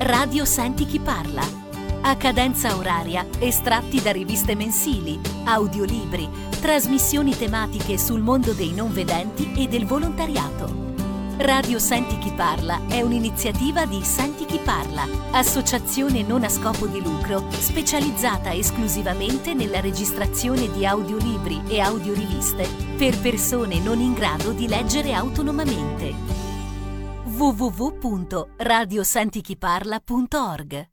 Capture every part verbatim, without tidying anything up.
Radio Senti chi parla. A cadenza oraria, estratti da riviste mensili, audiolibri, trasmissioni tematiche sul mondo dei non vedenti e del volontariato. Radio Senti chi parla è un'iniziativa di Senti chi parla, associazione non a scopo di lucro specializzata esclusivamente nella registrazione di audiolibri e audioriviste per persone non in grado di leggere autonomamente. w w w punto radio senti chi parla punto org.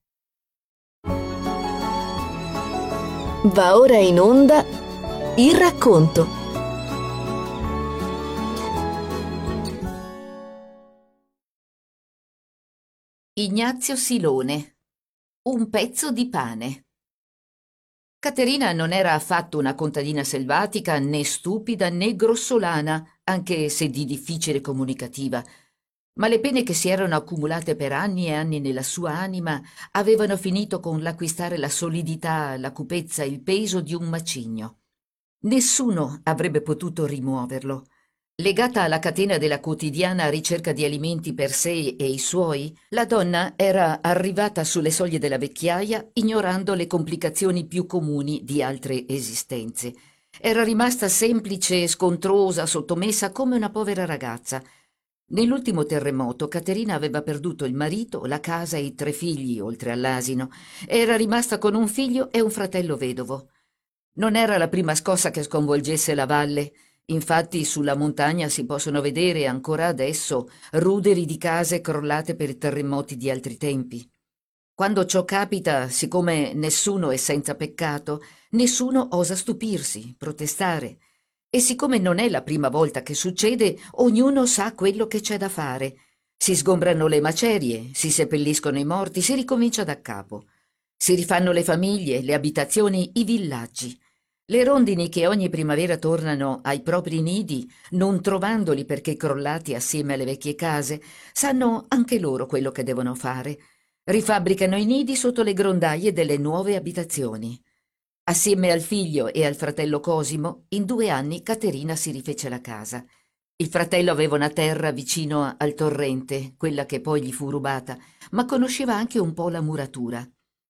Va ora in onda il racconto. Ignazio Silone. Un pezzo di pane. Caterina non era affatto una contadina selvatica, né stupida né grossolana, anche se di difficile comunicativa, ma le pene che si erano accumulate per anni e anni nella sua anima avevano finito con l'acquistare la solidità, la cupezza, il peso di un macigno. Nessuno avrebbe potuto rimuoverlo. Legata alla catena della quotidiana ricerca di alimenti per sé e i suoi, la donna era arrivata sulle soglie della vecchiaia ignorando le complicazioni più comuni di altre esistenze. Era rimasta semplice, scontrosa, sottomessa come una povera ragazza. Nell'ultimo terremoto Caterina aveva perduto il marito, la casa e i tre figli, oltre all'asino. Era rimasta con un figlio e un fratello vedovo. Non era la prima scossa che sconvolgesse la valle. Infatti sulla montagna si possono vedere ancora adesso ruderi di case crollate per terremoti di altri tempi. Quando ciò capita, siccome nessuno è senza peccato, nessuno osa stupirsi, protestare. E siccome non è la prima volta che succede, ognuno sa quello che c'è da fare. Si sgombrano le macerie, si seppelliscono i morti, si ricomincia da capo. Si rifanno le famiglie, le abitazioni, i villaggi. Le rondini che ogni primavera tornano ai propri nidi, non trovandoli perché crollati assieme alle vecchie case, sanno anche loro quello che devono fare. Rifabbricano i nidi sotto le grondaie delle nuove abitazioni. Assieme al figlio e al fratello Cosimo, in due anni Caterina si rifece la casa. Il fratello aveva una terra vicino al torrente, quella che poi gli fu rubata, ma conosceva anche un po' la muratura.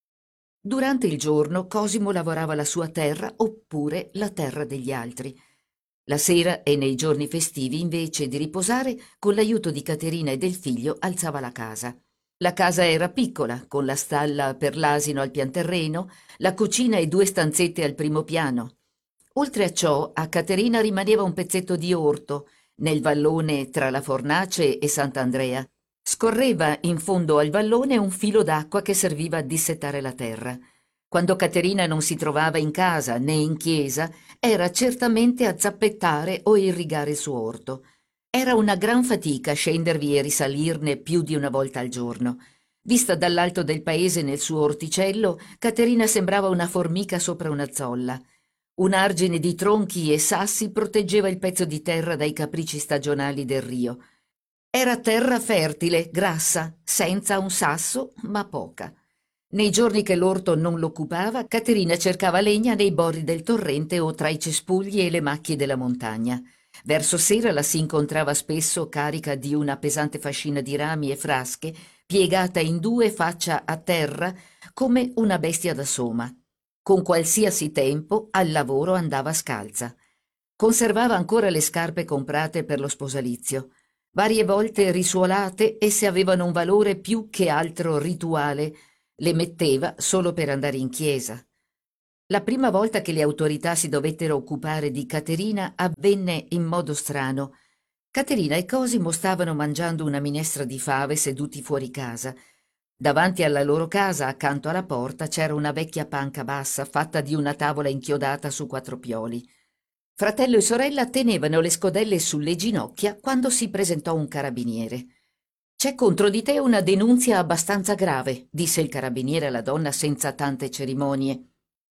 Durante il giorno Cosimo lavorava la sua terra oppure la terra degli altri. La sera e nei giorni festivi, invece di riposare, con l'aiuto di Caterina e del figlio alzava la casa. La casa era piccola, con la stalla per l'asino al pianterreno, la cucina e due stanzette al primo piano. Oltre a ciò, a Caterina rimaneva un pezzetto di orto, nel vallone tra la Fornace e Sant'Andrea. Scorreva in fondo al vallone un filo d'acqua che serviva a dissettare la terra. Quando Caterina non si trovava in casa né in chiesa, era certamente a zappettare o irrigare il suo orto. Era una gran fatica scendervi e risalirne più di una volta al giorno. Vista dall'alto del paese nel suo orticello, Caterina sembrava una formica sopra una zolla. Un argine di tronchi e sassi proteggeva il pezzo di terra dai capricci stagionali del rio. Era terra fertile, grassa, senza un sasso, ma poca. Nei giorni che l'orto non l'occupava, Caterina cercava legna nei bordi del torrente o tra i cespugli e le macchie della montagna. Verso sera la si incontrava spesso carica di una pesante fascina di rami e frasche, piegata in due faccia a terra come una bestia da soma. Con qualsiasi tempo al lavoro andava scalza. Conservava ancora le scarpe comprate per lo sposalizio. Varie volte risuolate, esse avevano un valore più che altro rituale. Le metteva solo per andare in chiesa. La prima volta che le autorità si dovettero occupare di Caterina avvenne in modo strano. Caterina e Cosimo stavano mangiando una minestra di fave seduti fuori casa. Davanti alla loro casa, accanto alla porta, c'era una vecchia panca bassa fatta di una tavola inchiodata su quattro pioli. Fratello e sorella tenevano le scodelle sulle ginocchia quando si presentò un carabiniere. «C'è contro di te una denunzia abbastanza grave», disse il carabiniere alla donna senza tante cerimonie.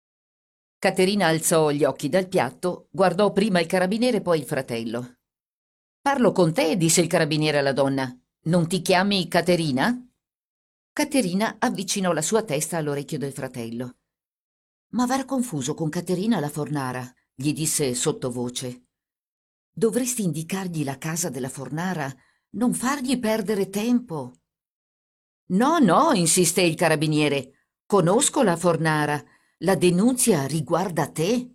Caterina alzò gli occhi dal piatto, guardò prima il carabiniere poi il fratello. «Parlo con te», disse il carabiniere alla donna. «Non ti chiami Caterina?» Caterina avvicinò la sua testa all'orecchio del fratello. «Ma v'era confuso con Caterina la Fornara», gli disse sottovoce. «Dovresti indicargli la casa della Fornara, non fargli perdere tempo». No, no, insiste il carabiniere. Conosco la Fornara. La denunzia riguarda te.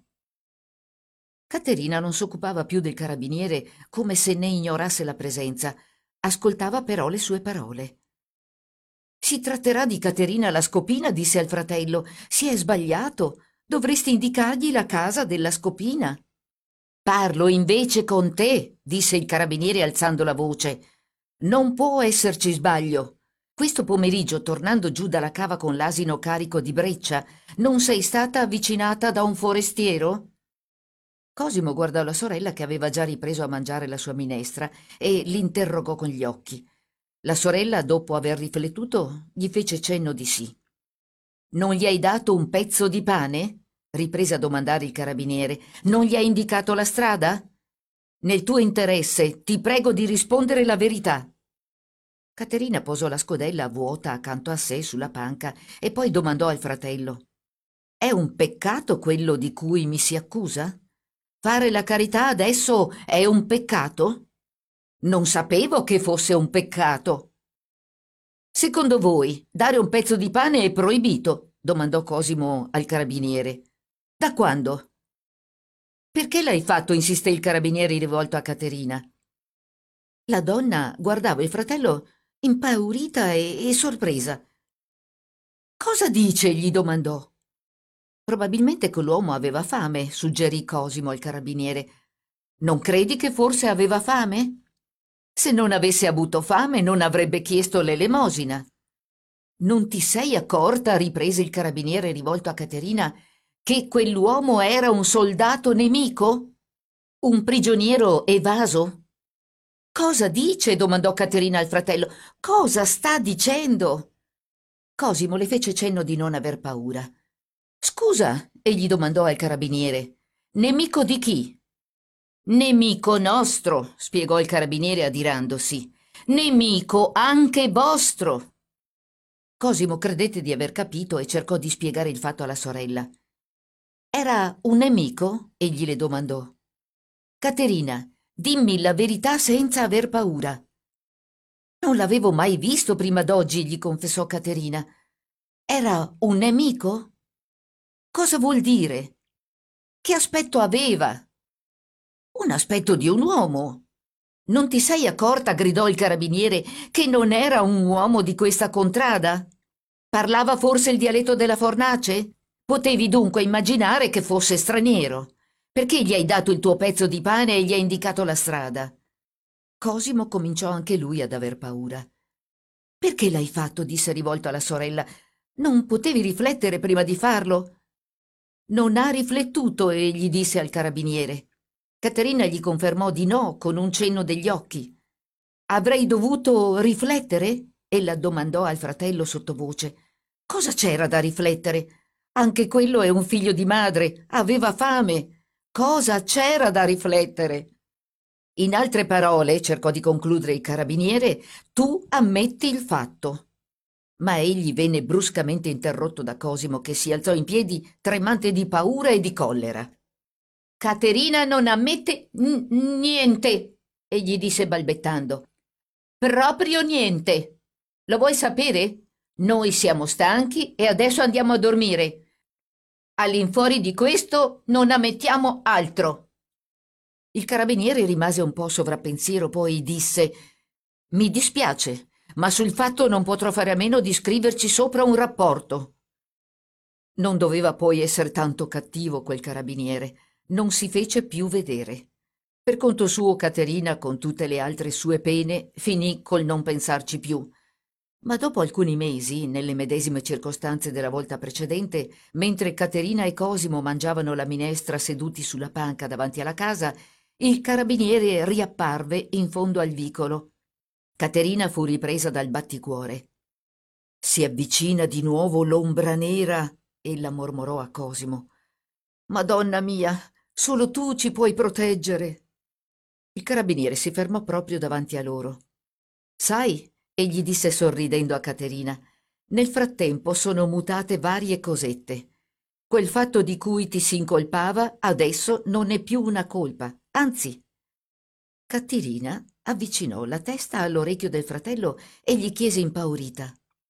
Caterina non s'occupava più del carabiniere come se ne ignorasse la presenza. Ascoltava però le sue parole. Si tratterà di Caterina la Scopina, disse al fratello. Si è sbagliato. Dovresti indicargli la casa della Scopina. Parlo invece con te, disse il carabiniere alzando la voce. Non può esserci sbaglio. Questo pomeriggio, tornando giù dalla cava con l'asino carico di breccia, non sei stata avvicinata da un forestiero? Cosimo guardò la sorella che aveva già ripreso a mangiare la sua minestra e l'interrogò con gli occhi. La sorella, dopo aver riflettuto, gli fece cenno di sì. Non gli hai dato un pezzo di pane? Riprese a domandare il carabiniere. Non gli hai indicato la strada? Nel tuo interesse, ti prego di rispondere la verità. Caterina posò la scodella vuota accanto a sé sulla panca e poi domandò al fratello. È un peccato quello di cui mi si accusa? Fare la carità adesso è un peccato? Non sapevo che fosse un peccato. Secondo voi, dare un pezzo di pane è proibito? Domandò Cosimo al carabiniere. Da quando? Perché l'hai fatto? Insiste il carabiniere rivolto a Caterina. La donna guardava il fratello impaurita e, e sorpresa. Cosa dice? Gli domandò. Probabilmente quell'uomo aveva fame, suggerì Cosimo al carabiniere. Non credi che forse aveva fame? Se non avesse avuto fame non avrebbe chiesto l'elemosina. Non ti sei accorta, riprese il carabiniere rivolto a Caterina, che quell'uomo era un soldato nemico? Un prigioniero evaso? Cosa dice? Domandò Caterina al fratello. Cosa sta dicendo? Cosimo le fece cenno di non aver paura. Scusa, egli domandò al carabiniere. Nemico di chi? Nemico nostro, spiegò il carabiniere adirandosi. Nemico anche vostro. Cosimo credette di aver capito e cercò di spiegare il fatto alla sorella. Era un nemico? Egli le domandò. Caterina, dimmi la verità senza aver paura. Non l'avevo mai visto prima d'oggi, gli confessò Caterina. Era un nemico? Cosa vuol dire? Che aspetto aveva? Un aspetto di un uomo. Non ti sei accorta, gridò il carabiniere, che non era un uomo di questa contrada? Parlava forse il dialetto della fornace? Potevi dunque immaginare che fosse straniero. Perché gli hai dato il tuo pezzo di pane e gli hai indicato la strada? Cosimo cominciò anche lui ad aver paura. Perché l'hai fatto? Disse rivolto alla sorella. Non potevi riflettere prima di farlo? Non ha riflettuto, egli disse al carabiniere. Caterina gli confermò di no con un cenno degli occhi. Avrei dovuto riflettere? Ella domandò al fratello sottovoce. Cosa c'era da riflettere? Anche quello è un figlio di madre, aveva fame. Cosa c'era da riflettere? In altre parole, cercò di concludere il carabiniere, tu ammetti il fatto. Ma egli venne bruscamente interrotto da Cosimo, che si alzò in piedi, tremante di paura e di collera. Caterina non ammette n- niente, egli disse balbettando. Proprio niente. Lo vuoi sapere? Noi siamo stanchi e adesso andiamo a dormire. All'infuori di questo non ammettiamo altro. Il carabiniere rimase un po' sovrappensiero, poi disse: Mi dispiace, ma sul fatto non potrò fare a meno di scriverci sopra un rapporto. Non doveva poi essere tanto cattivo quel carabiniere. Non si fece più vedere. Per conto suo, Caterina, con tutte le altre sue pene, finì col non pensarci più. Ma dopo alcuni mesi, nelle medesime circostanze della volta precedente, mentre Caterina e Cosimo mangiavano la minestra seduti sulla panca davanti alla casa, il carabiniere riapparve in fondo al vicolo. Caterina fu ripresa dal batticuore. Si avvicina di nuovo l'ombra nera, ella mormorò a Cosimo. Madonna mia, solo tu ci puoi proteggere. Il carabiniere si fermò proprio davanti a loro. Sai, egli disse sorridendo a Caterina, nel frattempo sono mutate varie cosette. Quel fatto di cui ti si incolpava adesso non è più una colpa, anzi. Caterina avvicinò la testa all'orecchio del fratello e gli chiese impaurita.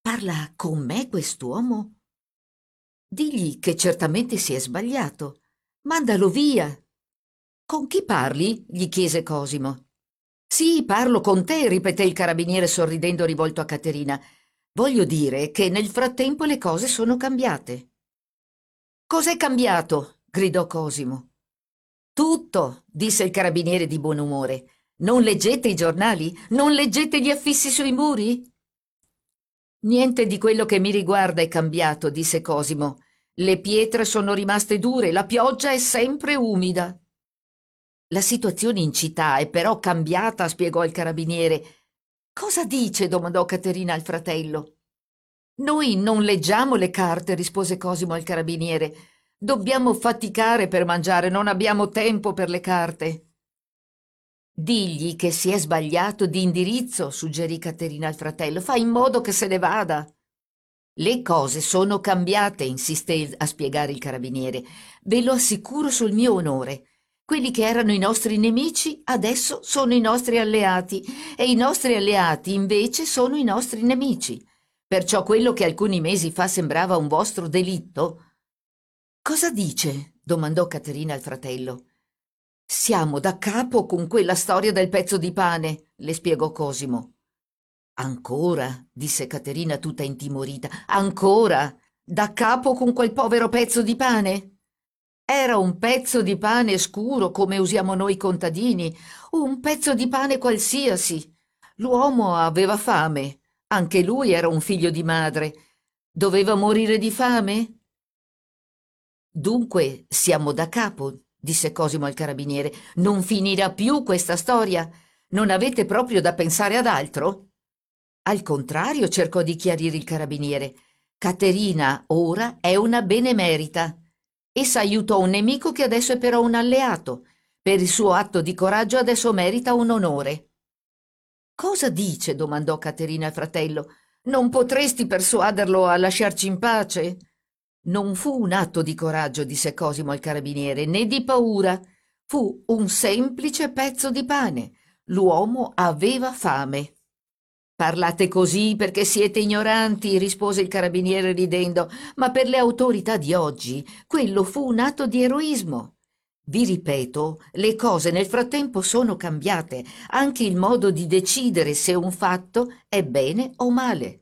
Parla con me quest'uomo? Digli che certamente si è sbagliato. Mandalo via. Con chi parli? Gli chiese Cosimo. Sì, parlo con te, ripeté il carabiniere sorridendo rivolto a Caterina. Voglio dire che nel frattempo le cose sono cambiate. Cos'è cambiato? Gridò Cosimo. Tutto, disse il carabiniere di buon umore. Non leggete i giornali? Non leggete gli affissi sui muri? Niente di quello che mi riguarda è cambiato, disse Cosimo. Le pietre sono rimaste dure, la pioggia è sempre umida. La situazione in città è però cambiata, spiegò il carabiniere. Cosa dice? Domandò Caterina al fratello. Noi non leggiamo le carte, rispose Cosimo al carabiniere. Dobbiamo faticare per mangiare, non abbiamo tempo per le carte. Digli che si è sbagliato di indirizzo, suggerì Caterina al fratello. Fa in modo che se ne vada. Le cose sono cambiate, insisté a spiegare il carabiniere. Ve lo assicuro sul mio onore. Quelli che erano i nostri nemici adesso sono i nostri alleati e i nostri alleati invece sono i nostri nemici. Perciò quello che alcuni mesi fa sembrava un vostro delitto. Cosa dice? Domandò Caterina al fratello. Siamo da capo con quella storia del pezzo di pane, le spiegò Cosimo. Ancora, disse Caterina tutta intimorita, ancora, da capo con quel povero pezzo di pane? Era un pezzo di pane scuro come usiamo noi contadini, un pezzo di pane qualsiasi. L'uomo aveva fame, anche lui era un figlio di madre. Doveva morire di fame? Dunque siamo da capo, disse Cosimo al carabiniere. Non finirà più questa storia? Non avete proprio da pensare ad altro? Al contrario, cercò di chiarire il carabiniere. Caterina ora è una benemerita. Essa aiutò un nemico che adesso è però un alleato. Per il suo atto di coraggio adesso merita un onore. Cosa dice? Domandò Caterina al fratello. Non potresti persuaderlo a lasciarci in pace? Non fu un atto di coraggio, disse Cosimo al carabiniere, né di paura. Fu un semplice pezzo di pane. L'uomo aveva fame. Parlate così perché siete ignoranti, rispose il carabiniere ridendo, ma per le autorità di oggi quello fu un atto di eroismo. Vi ripeto, le cose nel frattempo sono cambiate, anche il modo di decidere se un fatto è bene o male.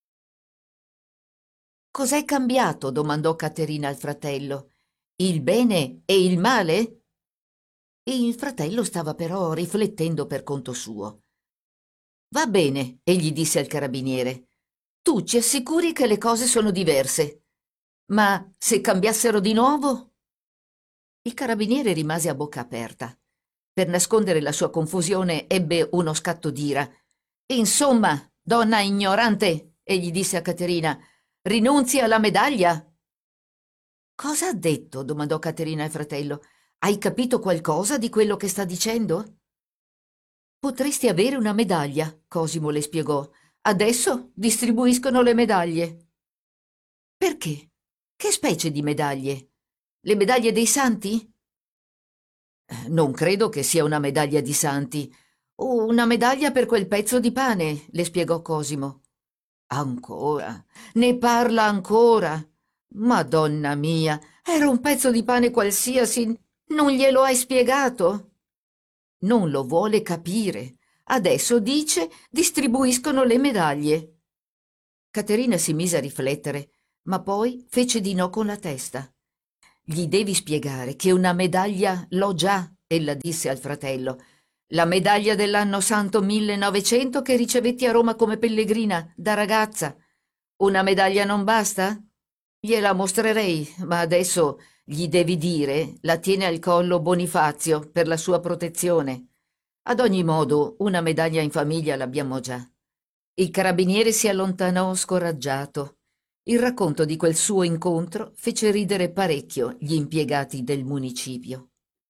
Cos'è cambiato? Domandò Caterina al fratello. Il bene e il male? Il fratello stava però riflettendo per conto suo. Va bene, egli disse al carabiniere. Tu ci assicuri che le cose sono diverse. Ma se cambiassero di nuovo? Il carabiniere rimase a bocca aperta. Per nascondere la sua confusione ebbe uno scatto d'ira. Insomma, donna ignorante, egli disse a Caterina, rinunzi alla medaglia? Cosa ha detto? Domandò Caterina al fratello. Hai capito qualcosa di quello che sta dicendo? Potresti avere una medaglia, Cosimo le spiegò. Adesso distribuiscono le medaglie. Perché? Che specie di medaglie? Le medaglie dei santi? Non credo che sia una medaglia di santi. Una medaglia per quel pezzo di pane, le spiegò Cosimo. Ancora? Ne parla ancora? Madonna mia, era un pezzo di pane qualsiasi. Non glielo hai spiegato? Non lo vuole capire. Adesso dice distribuiscono le medaglie. Caterina si mise a riflettere, ma poi fece di no con la testa. Gli devi spiegare che una medaglia l'ho già, ella disse al fratello. La medaglia dell'anno santo millenovecento che ricevetti a Roma come pellegrina, da ragazza. Una medaglia non basta? Gliela mostrerei, ma adesso gli devi dire la tiene al collo Bonifazio per la sua protezione. Ad ogni modo, una medaglia in famiglia l'abbiamo già. Il carabiniere si allontanò scoraggiato. Il racconto di quel suo incontro fece ridere parecchio gli impiegati del municipio.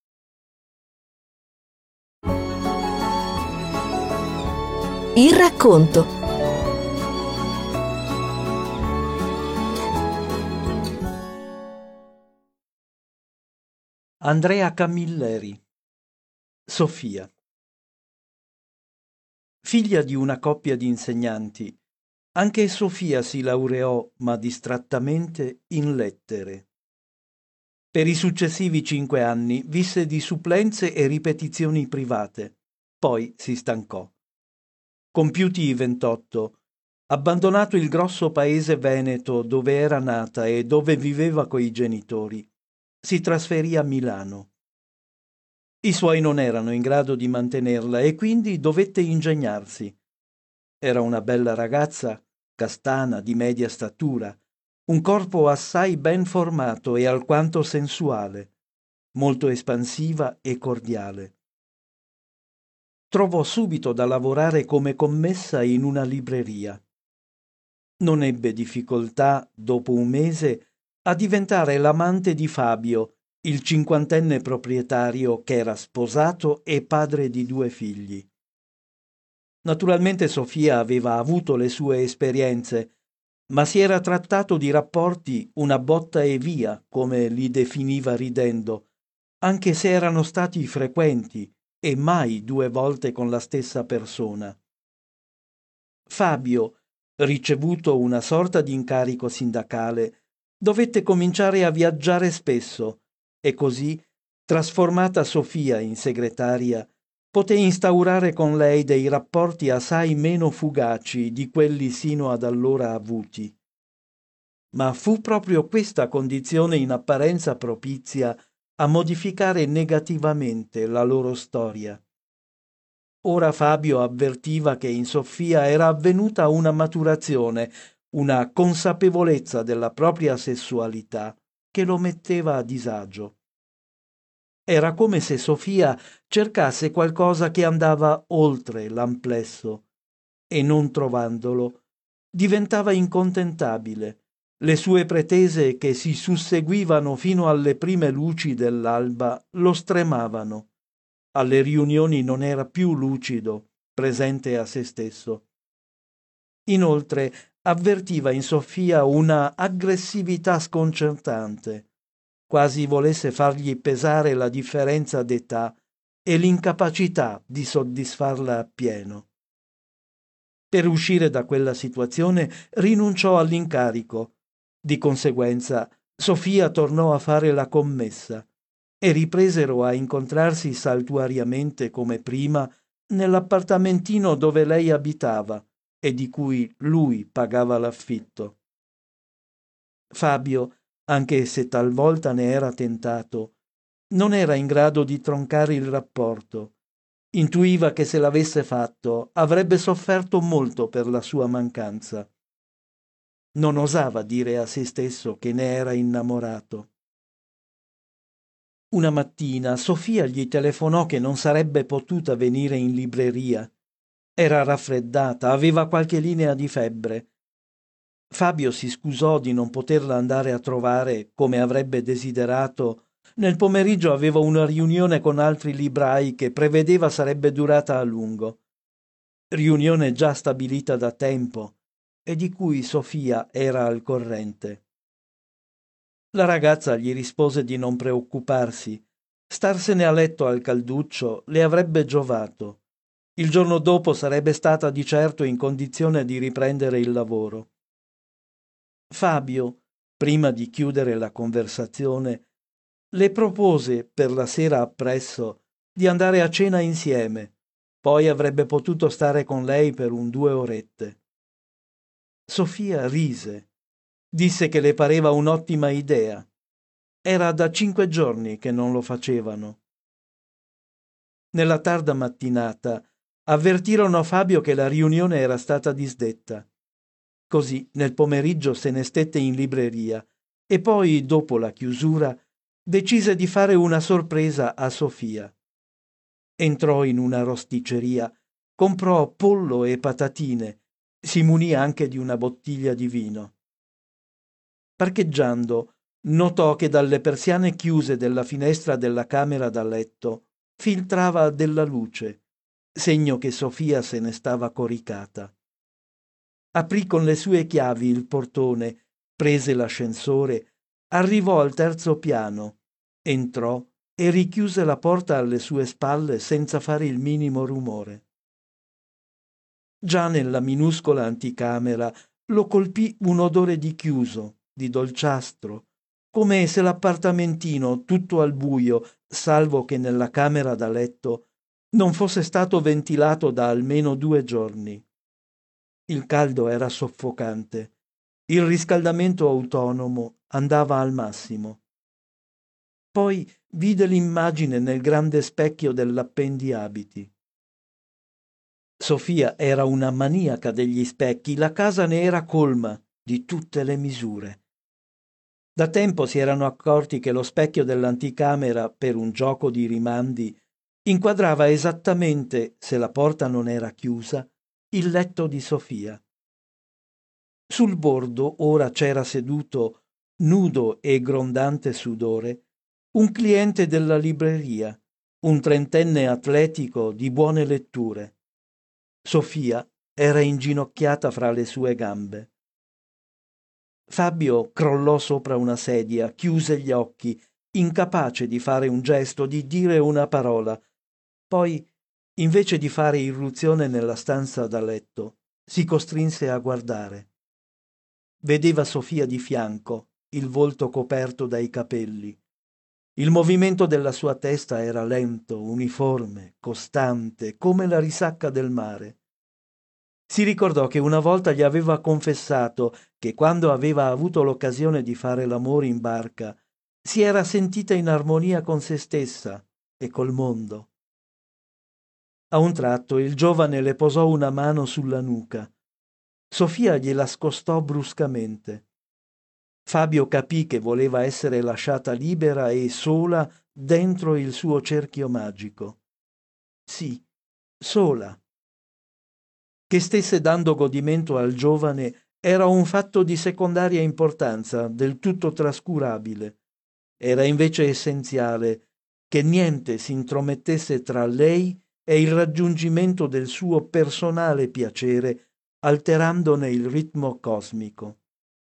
Il racconto. Andrea Camilleri. Sofia. Figlia di una coppia di insegnanti, Anche Sofia si laureò, ma distrattamente, in lettere. Per i successivi cinque anni visse di supplenze e ripetizioni private. Poi si stancò. Compiuti i ventotto, abbandonato il grosso paese veneto dove era nata e dove viveva coi genitori, si trasferì a Milano. I suoi non erano in grado di mantenerla e quindi dovette ingegnarsi. Era una bella ragazza, castana, di media statura, un corpo assai ben formato e alquanto sensuale, molto espansiva e cordiale. Trovò subito da lavorare come commessa in una libreria. Non ebbe difficoltà, dopo un mese, a diventare l'amante di Fabio, il cinquantenne proprietario che era sposato e padre di due figli. Naturalmente Sofia aveva avuto le sue esperienze, ma si era trattato di rapporti una botta e via, come li definiva ridendo, anche se erano stati frequenti e mai due volte con la stessa persona. Fabio, ricevuto una sorta di incarico sindacale, dovette cominciare a viaggiare spesso e così, trasformata Sofia in segretaria, poté instaurare con lei dei rapporti assai meno fugaci di quelli sino ad allora avuti. Ma fu proprio questa condizione in apparenza propizia a modificare negativamente la loro storia. Ora Fabio avvertiva che in Sofia era avvenuta una maturazione, una consapevolezza della propria sessualità che lo metteva a disagio. Era come se Sofia cercasse qualcosa che andava oltre l'amplesso e, non trovandolo, diventava incontentabile. Le sue pretese, che si susseguivano fino alle prime luci dell'alba, lo stremavano. Alle riunioni non era più lucido, presente a se stesso. Inoltre avvertiva in Sofia una aggressività sconcertante, quasi volesse fargli pesare la differenza d'età e l'incapacità di soddisfarla appieno. Per uscire da quella situazione rinunciò all'incarico. Di conseguenza Sofia tornò a fare la commessa e ripresero a incontrarsi saltuariamente come prima nell'appartamentino dove lei abitava e di cui lui pagava l'affitto. Fabio, anche se talvolta ne era tentato, non era in grado di troncare il rapporto. Intuiva che se l'avesse fatto avrebbe sofferto molto per la sua mancanza. Non osava dire a se stesso che ne era innamorato. Una mattina Sofia gli telefonò che non sarebbe potuta venire in libreria. Era raffreddata, aveva qualche linea di febbre. Fabio si scusò di non poterla andare a trovare come avrebbe desiderato. Nel pomeriggio aveva una riunione con altri librai che prevedeva sarebbe durata a lungo. Riunione già stabilita da tempo e di cui Sofia era al corrente. La ragazza gli rispose di non preoccuparsi. Starsene a letto al calduccio le avrebbe giovato. Il giorno dopo sarebbe stata di certo in condizione di riprendere il lavoro. Fabio, prima di chiudere la conversazione, le propose per la sera appresso di andare a cena insieme, poi avrebbe potuto stare con lei per un due orette. Sofia rise, disse che le pareva un'ottima idea. Era da cinque giorni che non lo facevano. Nella tarda mattinata avvertirono Fabio che la riunione era stata disdetta. Così nel pomeriggio se ne stette in libreria e poi, dopo la chiusura, decise di fare una sorpresa a Sofia. Entrò in una rosticceria, comprò pollo e patatine, si munì anche di una bottiglia di vino. Parcheggiando, notò che dalle persiane chiuse della finestra della camera da letto filtrava della luce, segno che Sofia se ne stava coricata. Aprì con le sue chiavi il portone, prese l'ascensore, arrivò al terzo piano, entrò e richiuse la porta alle sue spalle senza fare il minimo rumore. Già nella minuscola anticamera lo colpì un odore di chiuso, di dolciastro, come se l'appartamentino, tutto al buio, salvo che nella camera da letto, non fosse stato ventilato da almeno due giorni. Il caldo era soffocante. Il riscaldamento autonomo andava al massimo. Poi vide l'immagine nel grande specchio dell'appendiabiti. Sofia era una maniaca degli specchi, la casa ne era colma di tutte le misure. Da tempo si erano accorti che lo specchio dell'anticamera, per un gioco di rimandi, inquadrava esattamente, se la porta non era chiusa, il letto di Sofia. Sul bordo ora c'era seduto, nudo e grondante sudore, un cliente della libreria, un trentenne atletico di buone letture. Sofia era inginocchiata fra le sue gambe. Fabio crollò sopra una sedia, chiuse gli occhi, incapace di fare un gesto, di dire una parola. Poi, invece di fare irruzione nella stanza da letto, si costrinse a guardare. Vedeva Sofia di fianco, il volto coperto dai capelli. Il movimento della sua testa era lento, uniforme, costante, come la risacca del mare. Si ricordò che una volta gli aveva confessato che quando aveva avuto l'occasione di fare l'amore in barca si era sentita in armonia con se stessa e col mondo. A un tratto il giovane le posò una mano sulla nuca. Sofia gliela scostò bruscamente. Fabio capì che voleva essere lasciata libera e sola dentro il suo cerchio magico. Sì, sola. Che stesse dando godimento al giovane era un fatto di secondaria importanza, del tutto trascurabile. Era invece essenziale che niente si intromettesse tra lei e il raggiungimento del suo personale piacere, alterandone il ritmo cosmico.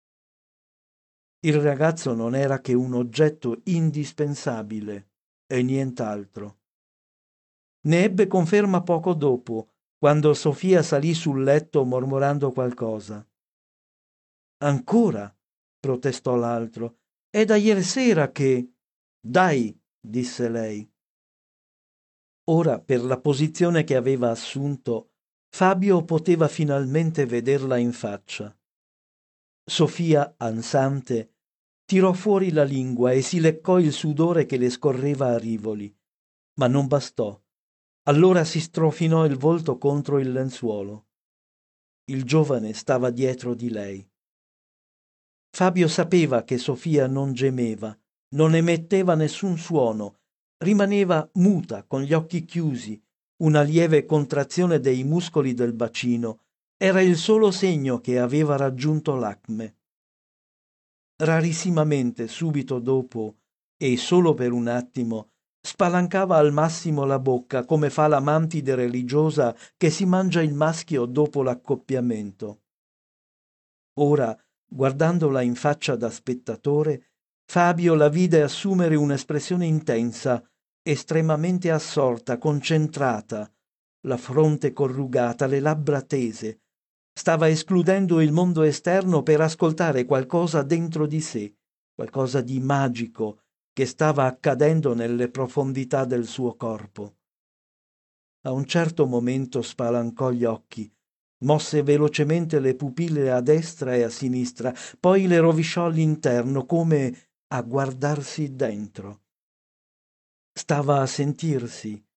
Il ragazzo non era che un oggetto indispensabile e nient'altro. Ne ebbe conferma poco dopo, quando Sofia salì sul letto mormorando qualcosa. «Ancora?» protestò l'altro. «È da ieri sera che...» «Dai!» disse lei. Ora, per la posizione che aveva assunto, Fabio poteva finalmente vederla in faccia. Sofia, ansante, tirò fuori la lingua e si leccò il sudore che le scorreva a rivoli, ma non bastò. Allora si strofinò il volto contro il lenzuolo. Il giovane stava dietro di lei. Fabio sapeva che Sofia non gemeva, non emetteva nessun suono, rimaneva muta, con gli occhi chiusi. Una lieve contrazione dei muscoli del bacino era il solo segno che aveva raggiunto l'acme. Rarissimamente, subito dopo, e solo per un attimo, spalancava al massimo la bocca, come fa la mantide religiosa che si mangia il maschio dopo l'accoppiamento. Ora, guardandola in faccia da spettatore, Fabio la vide assumere un'espressione intensa, estremamente assorta, concentrata, la fronte corrugata, le labbra tese. Stava escludendo il mondo esterno per ascoltare qualcosa dentro di sé, qualcosa di magico che stava accadendo nelle profondità del suo corpo. A un certo momento spalancò gli occhi, mosse velocemente le pupille a destra e a sinistra, poi le rovesciò all'interno come a guardarsi dentro. Stava a sentirsi,